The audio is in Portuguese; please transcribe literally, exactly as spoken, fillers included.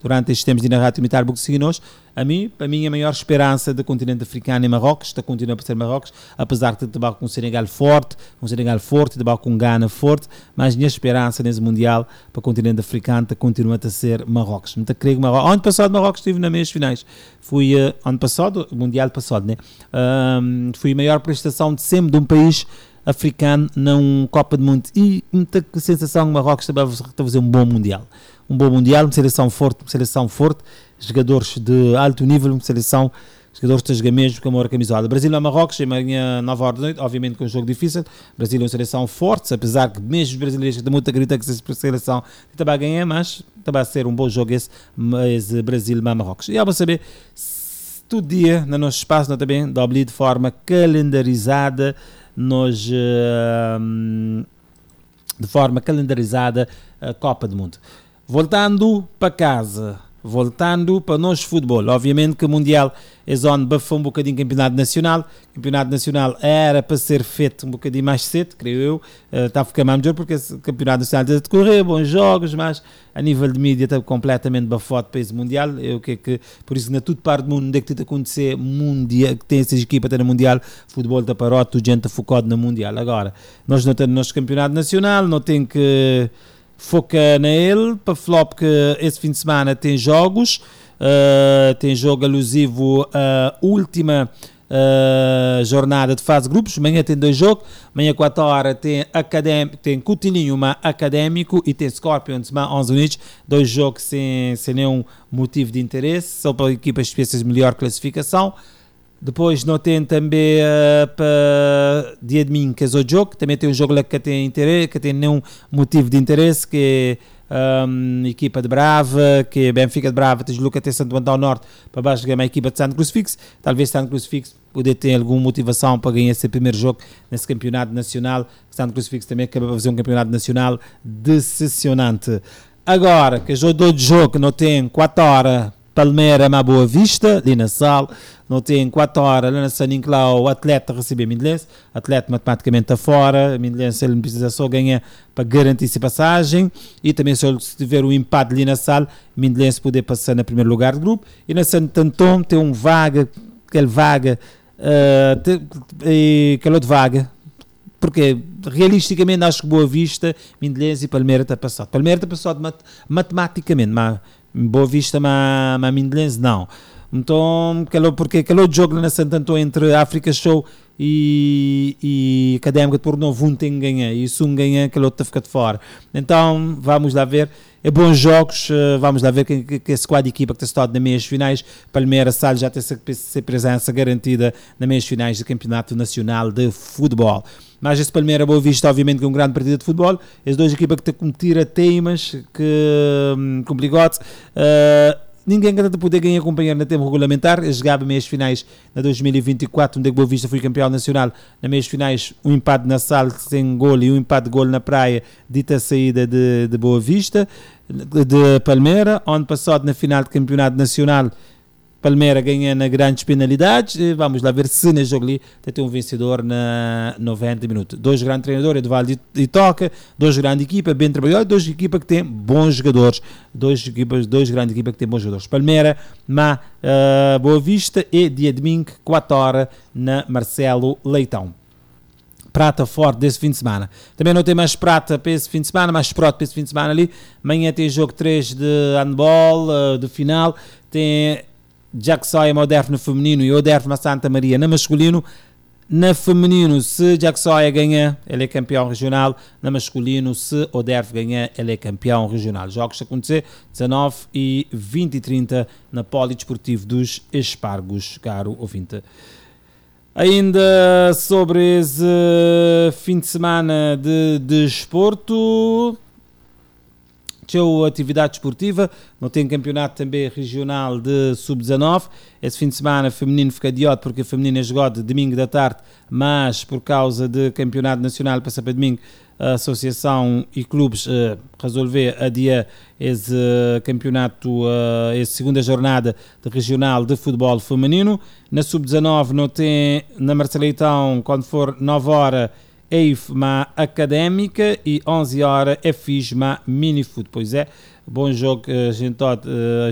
durante estes tempos de na Rádio Militar Buxiguinos. A mim, para mim, a maior esperança do continente africano é Marrocos, está continuando a ser Marrocos, apesar de trabalhar com um Senegal forte, um Senegal forte, trabalhar com um Ghana forte, mas a minha esperança nesse Mundial para o continente africano continua a ser Marrocos. Não creio que Marrocos. Ano passado Marrocos estive nas meias finais. Fui, uh, ano passado, Mundial passado, né? Um, foi a maior prestação de sempre de um país africano num Copa do Mundo e muita sensação que Marrocos estava a fazer um bom Mundial. Um bom Mundial, uma seleção forte, uma seleção forte, jogadores de alto nível, uma seleção, jogadores de jogar mesmo com a maior camisola. Brasil a Marrocos, amanhã nove horas da noite, obviamente com um jogo difícil. Brasil é uma seleção forte, apesar que mesmo os brasileiros têm muito acreditar que essa seleção também ganha, mas também vai ser um bom jogo esse, esse Brasil a Marrocos. E vamos saber, todo dia, no nosso espaço, nós também, de forma calendarizada, nós, de forma calendarizada, a Copa do Mundo. Voltando para casa, voltando para nós futebol, obviamente que o Mundial é zona bafou um bocadinho Campeonato Nacional, Campeonato Nacional era para ser feito um bocadinho mais cedo, creio eu, uh, está a ficar mais melhor porque o Campeonato Nacional está a decorrer, bons jogos, mas a nível de mídia está completamente bafado para esse Mundial, eu que, que por isso na tudo parte do mundo onde é que tem que acontecer mundial, que tem essas equipas até no Mundial, futebol está parado, tudo gente focado no Mundial. Agora, nós não temos nosso Campeonato Nacional, não tem que foca na ele, para flop que esse fim de semana tem jogos, uh, tem jogo alusivo à última uh, jornada de fase de grupos, amanhã tem dois jogos, amanhã quatro horas tem, académico, tem Coutinho, uma académico e tem Scorpions, uma onze Unidos, dois jogos sem, sem nenhum motivo de interesse, só para equipas espécies de melhor classificação. Depois não tem também uh, para dia de domingo, que é o jogo, também tem um jogo lá que tem interesse, que tem nenhum motivo de interesse, que é um, equipa de Brava, que é Benfica de Brava, desloca até Santo Antão Norte para baixo ganhar uma equipa de Santo Crucifixo, talvez Santo Crucifixo poder ter alguma motivação para ganhar esse primeiro jogo nesse campeonato nacional, Santo Crucifixo também acaba de fazer um campeonato nacional decepcionante. Agora, que é o jogo não tem quatro horas, Palmeira, uma Boa Vista, ali na sala, não tem quatro horas, lá na São Nicolau, o atleta recebe a Mindlense, o atleta matematicamente está fora, a Mindlense ele precisa só ganhar para garantir-se passagem, e também se tiver um empate ali na sala, Mindlense poder passar no primeiro lugar do grupo, e na Santo Antão tem um vaga, aquele vaga, uh, tem, e, aquele outro vaga, porque realisticamente acho que Boa Vista, Mindlense e Palmeira está passado. Palmeira está passado mat- matematicamente, mas Boa Vista, mas, mas Mindlense não. Então, porque aquele outro jogo na Santo Antão entre África Show e, e Académica de Porto Novo, um tem que ganhar, e se um ganha, aquele outro fica de fora. Então, vamos lá ver. É bons jogos, vamos lá ver que, que, que a squad de equipa que está situada nas meias finais. Palmeiras Salles já tem essa presença garantida nas meias finais do Campeonato Nacional de Futebol. Mas esse Palmeiras Boa Vista, obviamente, que é um grande partido de futebol. As duas equipas que têm que competir a temas, que hum, complicados. Uh, Ninguém canta de poder ganhar companheiro na tempo regulamentar. Eu jogava meias finais na dois mil e vinte e quatro, onde Boa Vista foi campeão nacional. Na meias finais, um empate na sala sem gol e um empate de gol na praia, dita a saída de, de Boa Vista, de Palmeira. Ano passado, na final do campeonato nacional, Palmeira ganha na grandes penalidades. Vamos lá ver se nesse jogo ali tem um vencedor na noventa minutos. Dois grandes treinadores, Eduardo e Toca, dois grandes equipas, bem trabalhadas, duas equipas que têm bons jogadores. Dois, equipas, dois grandes equipas que têm bons jogadores. Palmeira, na uh, Boa Vista e dia domingo, quatro horas, na Marcelo Leitão. Prata forte desse fim de semana. Também não tem mais prata para esse fim de semana, mais prata para esse fim de semana ali. Amanhã tem jogo três de handball, uh, de final. Tem Jacksoy Moderno no feminino e Oderno Santa Maria no masculino. Na feminino, se Jacksoy ganha, ele é campeão regional. Na masculino, se Oderno ganha, ele é campeão regional. Jogos a acontecer dezanove e vinte e trinta na Polidesportivo dos Espargos, caro ouvinte. Ainda sobre esse fim de semana de desporto, tinha atividade esportiva, não tem campeonato também regional de sub dezanove. Esse fim de semana feminino fica adiado porque o feminino é jogado de domingo da tarde, mas por causa de campeonato nacional para para domingo, a associação e clubes uh, resolver adiar esse uh, campeonato, uh, essa segunda jornada de regional de futebol feminino. Na sub dezanove não tem, na Marceleitão, quando for nove horas, é I F M A Académica e onze horas é F I S M A Mini Foot. Pois é, bom jogo, a gente, uh,